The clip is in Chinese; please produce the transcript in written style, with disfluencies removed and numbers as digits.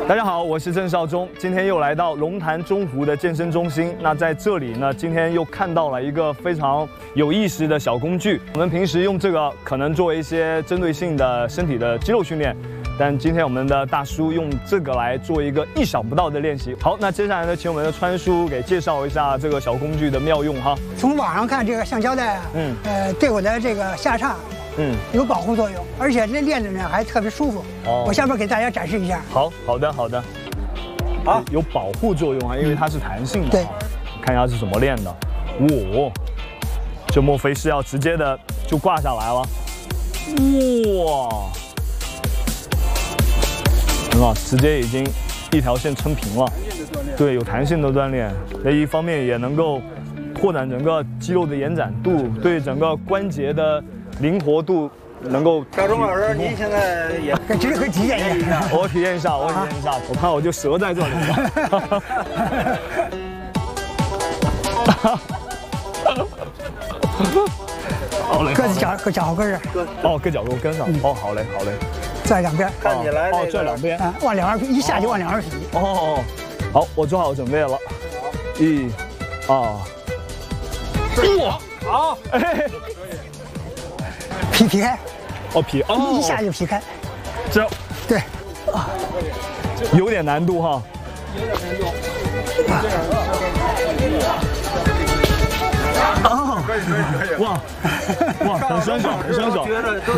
大家好，我是郑少忠，今天又来到龙潭中湖的健身中心。那在这里呢，今天又看到了一个非常有意思的小工具。我们平时用这个可能做一些针对性的身体的肌肉训练，但今天我们的大叔用这个来做一个意想不到的练习。好，那接下来呢，请我们的川叔给介绍一下这个小工具的妙用哈。 从网上看，这个橡胶带啊，对我的这个下叉。有保护作用，而且这练着呢还特别舒服。哦，我下面给大家展示一下。 好的。好，有保护作用啊，因为它是弹性的。 对， 看一下是怎么练的。哇，这莫非是要直接的就挂下来了？哇，很好，直接已经一条线撑平了。对，有弹性的锻炼，那一方面也能够拓展整个肌肉的延展度，对整个关节的灵活度能够。 赵忠老师，您现在也这个可以体验一下。 我体验一下，我看我就折在这里了。好嘞， 各自脚后跟上。 哦，搁脚后跟上。哦，好嘞。 在两边。 看起来这两边。 往两边一下就往两边劈。 哦，好，我做好准备了。1、2。哇，好， 劈开， 哦， 一下就劈开， 这样， 对， 有点难度哈，可以，哇，很酸爽，